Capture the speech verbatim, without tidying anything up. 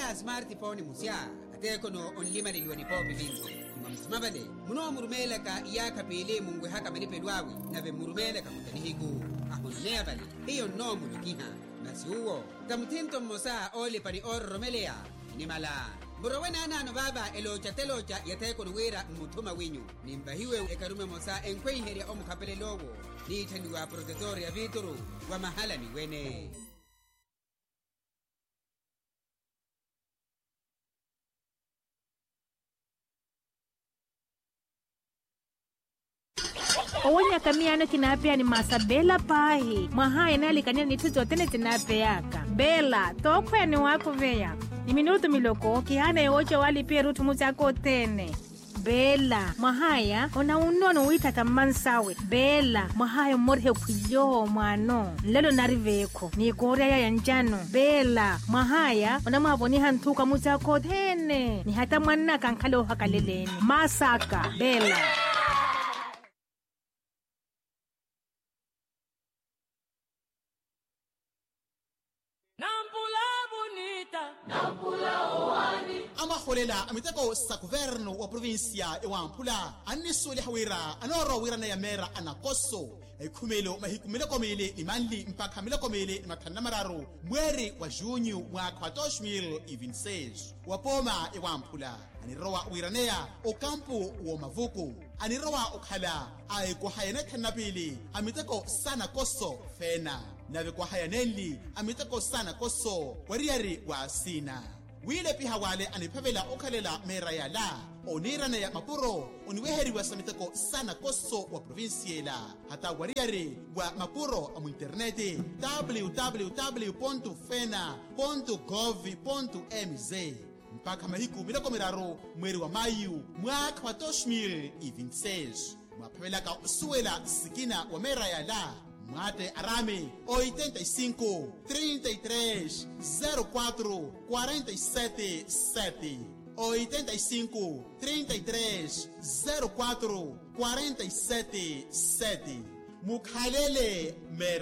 ya smartphone musya ate kono onlima liliwani popi vinzi mumsmabale muno murumela ka iyaka pele mungwe haka manipelwawi nave murumela ka kutanihiku ahonea bale iyo no mulukiha nasi uwo kamutinto mosa ole pani or romelea ni mala Burawena nano baba elocha telocha yateko nuwera mutuma winyu nimbahiwe ekarume mosa enkwe heria omu kapele logo ni chanduwa protector ya vituru wa mahala ni wene Owonya kamiano kinapea ni masabela pahi mahaya nali kanya ni tuzo tene tinapeyaka bela tokwe ni wako veya ni minuto miloko kihana yocho wali pia rutu muzako tene bela mahaya ona unono wita tamansawe bela mahaya morhe kuyoho mwano lelo nariveko ni korea ya njano bela mahaya ona maboni hantuka muzako tene ni hata mwana kankalo hakaleleni masaka bela amaholela amiteko sa governo wa provincia e wampula anisole hawira anoro wira na yamera anakoso ekhumelo mahikumela komele imanli mpaka mila komele mathana mararo mweri wa junho mwaka dois mil e vinte e seis wapoma e wampula anirowa wiranea o campo wa mavuku anirowa okhala ay ko hayana thanapili amiteko sana koso fena nave ko hayaneli amiteko sana koso wariyari wa sina wile piha wale anipavela okhalela mera ya la onirana ya mapuro oniweheri wa samiteko sana koso wa provinciela hata wariyari wa mapuro amu interneti w w w ponto fena ponto gov ponto m z mpaka mahiku miloko miraro mweri wa mayu mwaka wa dois mil e vinte e seis mwapavelaka usuela sikina wa mera ya la Mate Arame oitenta e cinco, trinta e três, zero quatro, quarenta e sete, sete oitenta e cinco, trinta e três, zero quatro, quarenta e sete, sete Mukhalele Mer